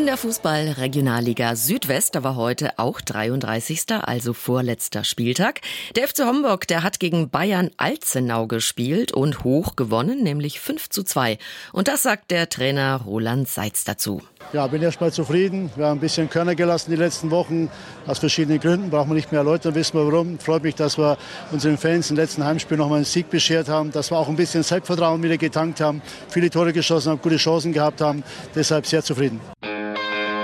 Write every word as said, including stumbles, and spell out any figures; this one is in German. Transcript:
In der Fußball-Regionalliga Südwest, da war heute auch dreiunddreißigster also vorletzter Spieltag. Der F C Homburg, der hat gegen Bayern Alzenau gespielt und hoch gewonnen, nämlich fünf zu zwei. Und das sagt der Trainer Roland Seitz dazu. Ja, bin erst mal zufrieden. Wir haben ein bisschen Körner gelassen die letzten Wochen. Aus verschiedenen Gründen, brauchen wir nicht mehr erläutern, wissen wir warum. Freut mich, dass wir unseren Fans im letzten Heimspiel noch mal einen Sieg beschert haben, dass wir auch ein bisschen Selbstvertrauen wieder getankt haben, viele Tore geschossen haben, gute Chancen gehabt haben. Deshalb sehr zufrieden.